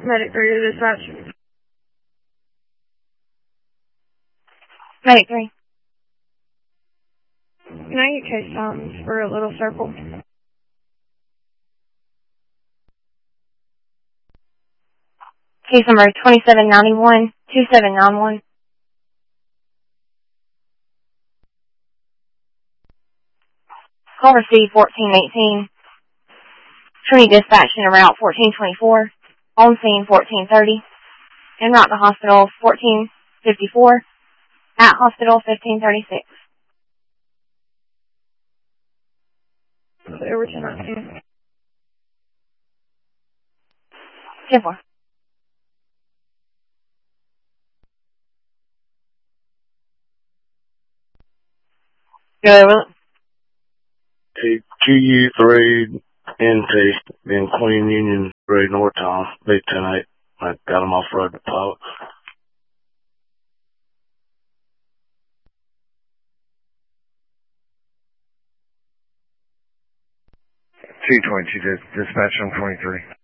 Medic 3 to dispatch. Medic 3. Can I get case times for a little circle? Case number 2791, 2791. Call received 1418. Trinity dispatching around 1424. On scene 1430. En route to hospital 1454. At hospital 1536. Over to 19. 10-4. Go over. GU3 NT in Queen Union, Great Northtown, late tonight. I got him off road to pilot. 222 dispatch on 23.